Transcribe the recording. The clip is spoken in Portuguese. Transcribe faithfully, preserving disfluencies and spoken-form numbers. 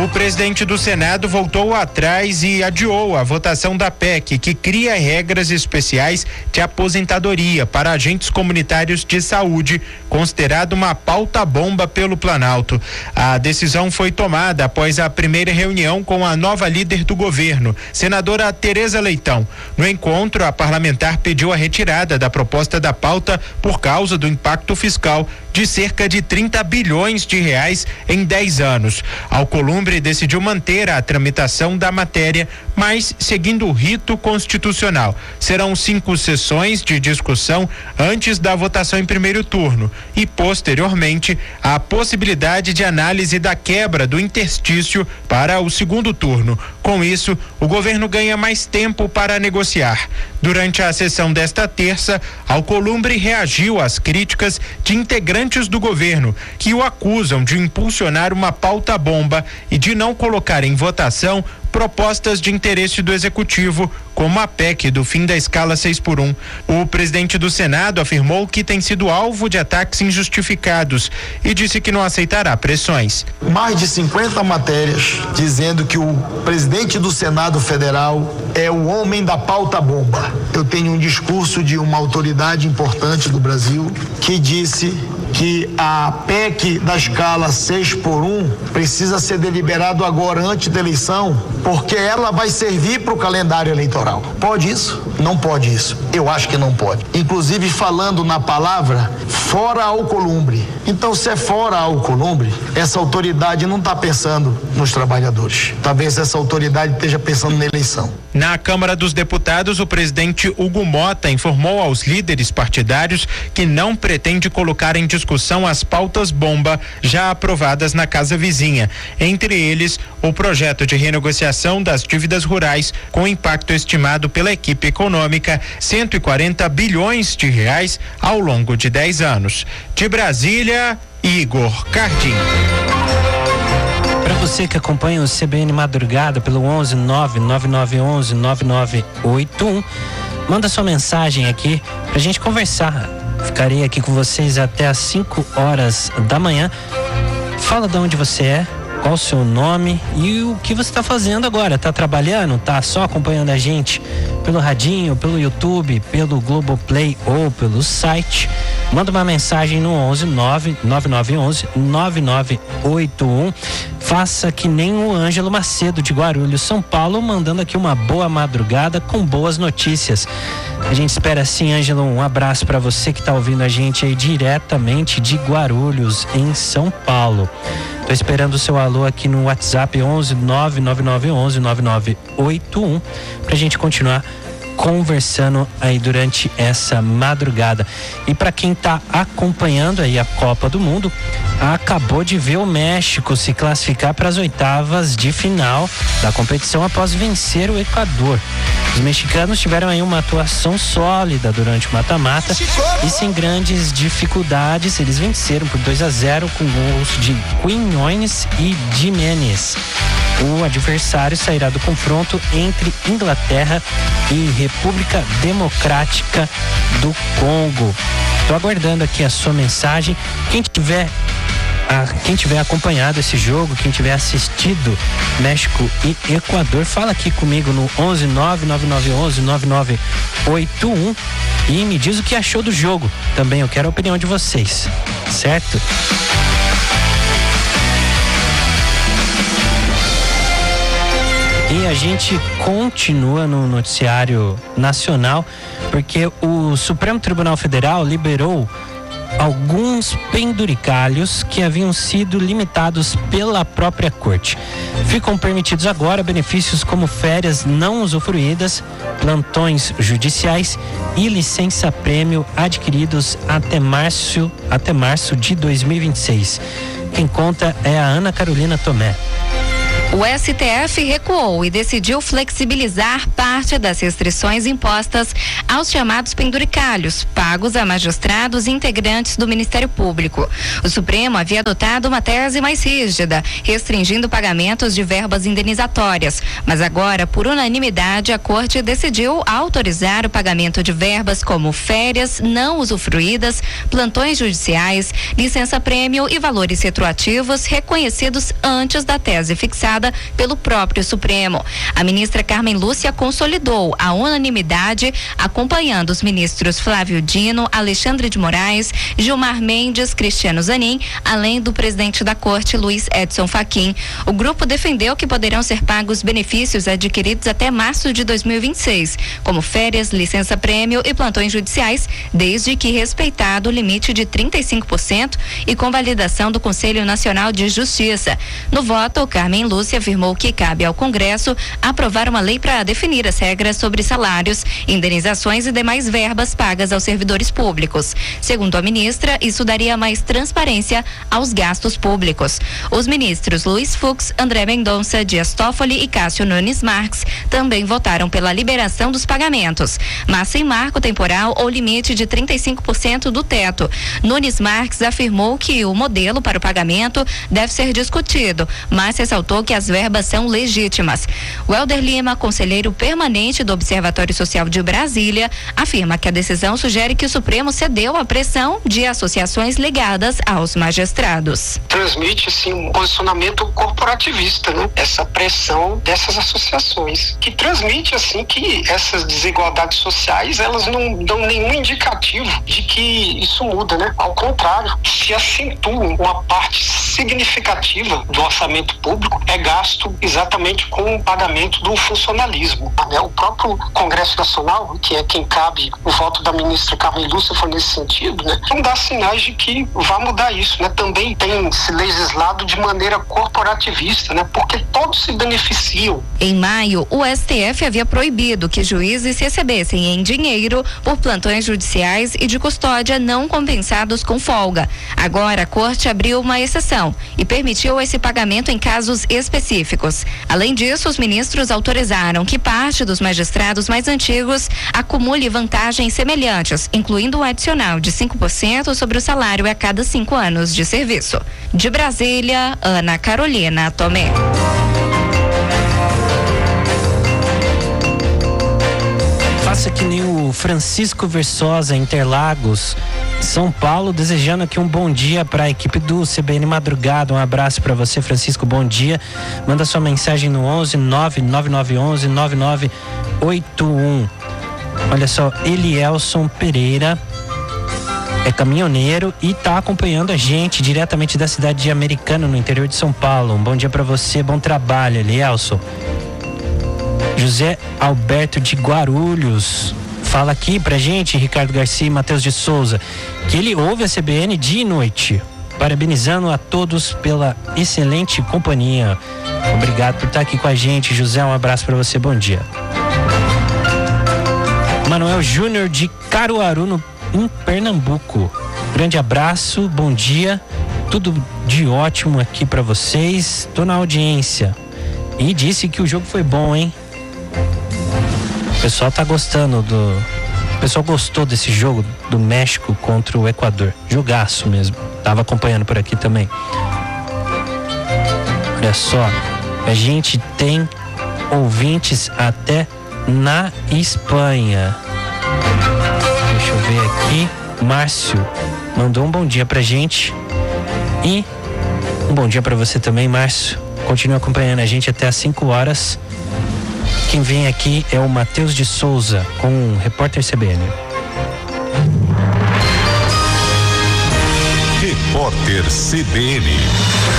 presidente do Senado voltou atrás e adiou a votação da P E C, que cria regras especiais de aposentadoria para agentes comunitários de saúde, considerado uma pauta-bomba pelo Planalto. A decisão foi tomada após a primeira reunião com a nova líder do governo, senadora Tereza Leitão. No encontro, a parlamentar pediu a retirada da proposta da pauta por causa do impacto fiscal de cerca de trinta bilhões de reais em dez anos. Alcolumbre decidiu manter a tramitação da matéria, mas seguindo o rito constitucional. Serão cinco sessões de discussão antes da votação em primeiro turno e, posteriormente, a possibilidade de análise da quebra do interstício para o segundo turno. Com isso, o governo ganha mais tempo para negociar. Durante a sessão desta terça, Alcolumbre reagiu às críticas de integrantes do governo, que o acusam de impulsionar uma pauta-bomba e de não colocar em votação propostas de interesse do executivo, como a P E C do fim da escala seis por um. O presidente do Senado afirmou que tem sido alvo de ataques injustificados e disse que não aceitará pressões. Mais de cinquenta matérias dizendo que o presidente do Senado Federal é o homem da pauta-bomba. Eu tenho um discurso de uma autoridade importante do Brasil que disse que a P E C da escala seis por um precisa ser deliberado agora, antes da eleição, porque ela vai servir para o calendário eleitoral. Pode isso? Não pode isso. Eu acho que não pode. Inclusive falando na palavra fora Alcolumbre. Então, se é fora Alcolumbre, essa autoridade não está pensando nos trabalhadores. Talvez essa autoridade esteja pensando na eleição. Na Câmara dos Deputados, o presidente Hugo Mota informou aos líderes partidários que não pretende colocar em discussão as pautas bomba já aprovadas na casa vizinha. Entre eles, o projeto de renegociação das dívidas rurais, com impacto estimado pela equipe econômica cento e quarenta bilhões de reais ao longo de dez anos. De Brasília, Igor Cardim. Para você que acompanha o C B N Madrugada pelo onze nove nove nove onze nove nove oito um, manda sua mensagem aqui pra gente conversar. Ficarei aqui com vocês até às cinco horas da manhã. Fala de onde você é, qual o seu nome e o que você está fazendo agora. Tá trabalhando? Tá só acompanhando a gente pelo radinho, pelo YouTube, pelo Globoplay ou pelo site? Manda uma mensagem no onze nove nove nove onze nove nove oito um. Faça que nem o Ângelo Macedo de Guarulhos, São Paulo, mandando aqui uma boa madrugada com boas notícias. A gente espera sim, Ângelo, um abraço para você que está ouvindo a gente aí diretamente de Guarulhos, em São Paulo. Tô esperando o seu alô aqui no WhatsApp onze nove nove nove onze nove nove oito um pra gente continuar conversando aí durante essa madrugada. E para quem tá acompanhando aí a Copa do Mundo, acabou de ver o México se classificar para as oitavas de final da competição após vencer o Equador. Os mexicanos tiveram aí uma atuação sólida durante o mata-mata e sem grandes dificuldades eles venceram por dois a zero com gols de Quiñones e Jiménez. O adversário sairá do confronto entre Inglaterra e República Democrática do Congo. Estou aguardando aqui a sua mensagem. Quem tiver A, quem tiver acompanhado esse jogo, quem tiver assistido México e Equador, fala aqui comigo no onze nove nove nove onze nove nove oito um e me diz o que achou do jogo. Também eu quero a opinião de vocês, certo? E a gente continua no noticiário nacional, porque o Supremo Tribunal Federal liberou alguns penduricalhos que haviam sido limitados pela própria corte. Ficam permitidos agora benefícios como férias não usufruídas, plantões judiciais e licença-prêmio adquiridos até março, até março de dois mil e vinte e seis. Quem conta é a Ana Carolina Tomé. O S T F recuou e decidiu flexibilizar parte das restrições impostas aos chamados penduricalhos, pagos a magistrados e integrantes do Ministério Público. O Supremo havia adotado uma tese mais rígida, restringindo pagamentos de verbas indenizatórias. Mas agora, por unanimidade, a Corte decidiu autorizar o pagamento de verbas como férias não usufruídas, plantões judiciais, licença-prêmio e valores retroativos reconhecidos antes da tese fixada rejeitada pelo próprio Supremo. A ministra Carmen Lúcia consolidou a unanimidade, acompanhando os ministros Flávio Dino, Alexandre de Moraes, Gilmar Mendes, Cristiano Zanin, além do presidente da Corte, Luiz Edson Fachin. O grupo defendeu que poderão ser pagos benefícios adquiridos até março de dois mil e vinte e seis, como férias, licença-prêmio e plantões judiciais, desde que respeitado o limite de trinta e cinco por cento e com validação do Conselho Nacional de Justiça. No voto, Carmen Lúcia afirmou que cabe ao Congresso aprovar uma lei para definir as regras sobre salários, indenizações e demais verbas pagas aos servidores públicos. Segundo a ministra, isso daria mais transparência aos gastos públicos. Os ministros Luiz Fux, André Mendonça, Dias Toffoli e Cássio Nunes Marques também votaram pela liberação dos pagamentos, mas sem marco temporal ou limite de trinta e cinco por cento do teto. Nunes Marques afirmou que o modelo para o pagamento deve ser discutido, mas ressaltou que as verbas são legítimas. Welder Lima, conselheiro permanente do Observatório Social de Brasília, afirma que a decisão sugere que o Supremo cedeu à pressão de associações ligadas aos magistrados. Transmite, assim, um posicionamento corporativista, né? Essa pressão dessas associações, que transmite, assim, que essas desigualdades sociais, elas não dão nenhum indicativo de que isso muda, né? Ao contrário, se acentua uma parte significativa do orçamento público é gasto exatamente com o pagamento do funcionalismo, né? O próprio Congresso Nacional, que é quem cabe o voto da ministra Carmen Lúcia, foi nesse sentido, né? Não dá sinais de que vai mudar isso, né? Também tem se legislado de maneira corporativista, né? Porque todos se beneficiam. Em maio, o S T F havia proibido que juízes recebessem em dinheiro por plantões judiciais e de custódia não compensados com folga. Agora, a Corte abriu uma exceção e permitiu esse pagamento em casos específicos. Além disso, os ministros autorizaram que parte dos magistrados mais antigos acumule vantagens semelhantes, incluindo um adicional de cinco por cento sobre o salário a cada cinco anos de serviço. De Brasília, Ana Carolina Tomé. Faça que nem o Francisco Versosa, Interlagos, São Paulo, desejando aqui um bom dia para a equipe do C B N Madrugada. Um abraço para você, Francisco, bom dia. Manda sua mensagem no onze nove nove nove onze nove nove oito um. Olha só, Elielson Pereira é caminhoneiro e está acompanhando a gente diretamente da cidade de Americana, no interior de São Paulo. Um bom dia para você, bom trabalho, Elielson. José Alberto de Guarulhos fala aqui pra gente, Ricardo Garcia e Matheus de Souza, que ele ouve a C B N dia e noite, parabenizando a todos pela excelente companhia. Obrigado por estar aqui com a gente, José, um abraço pra você, bom dia. Manuel Júnior de Caruaru, no, em Pernambuco, grande abraço, bom dia, tudo de ótimo aqui pra vocês, tô na audiência. E disse que o jogo foi bom, hein? O pessoal tá gostando do... O pessoal gostou desse jogo do México contra o Equador. Jogaço mesmo. Tava acompanhando por aqui também. Olha só, a gente tem ouvintes até na Espanha. Deixa eu ver aqui. Márcio mandou um bom dia pra gente. E um bom dia pra você também, Márcio. Continue acompanhando a gente até às cinco horas. Quem vem aqui é o Matheus de Souza com o Repórter C B N. Repórter C B N.